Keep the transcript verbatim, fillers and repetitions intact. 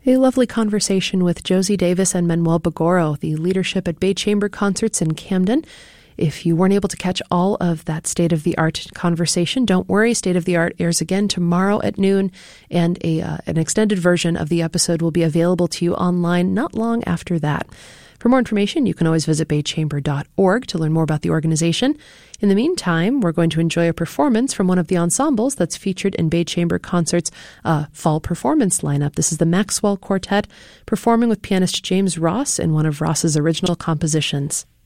A lovely conversation with Josie Davis and Manuel Bagoro, the leadership at Bay Chamber Concerts in Camden. If you weren't able to catch all of that State of the Art conversation, don't worry. State of the Art airs again tomorrow at noon, and a uh, an extended version of the episode will be available to you online not long after that. For more information, you can always visit bay chamber dot org to learn more about the organization. In the meantime, we're going to enjoy a performance from one of the ensembles that's featured in Bay Chamber Concerts' uh, fall performance lineup. This is the Maxwell Quartet, performing with pianist James Ross in one of Ross's original compositions.